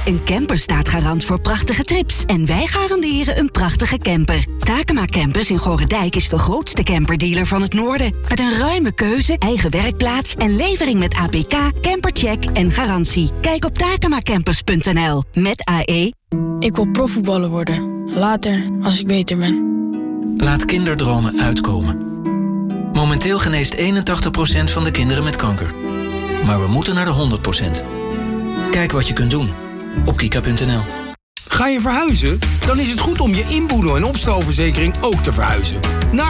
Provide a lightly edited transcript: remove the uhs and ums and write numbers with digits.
Een camper staat garant voor prachtige trips. En wij garanderen een prachtige camper. Takema Campers in Gorredijk is de grootste camperdealer van het noorden. Met een ruime keuze, eigen werkplaats en levering met APK, campercheck en garantie. Kijk op takemacampers.nl met AE. Ik wil profvoetballer worden. Later, als ik beter ben. Laat kinderdromen uitkomen. Momenteel geneest 81% van de kinderen met kanker. Maar we moeten naar de 100%. Kijk wat je kunt doen op kika.nl. Ga je verhuizen? Dan is het goed om je inboedel- en opstalverzekering ook te verhuizen. Naar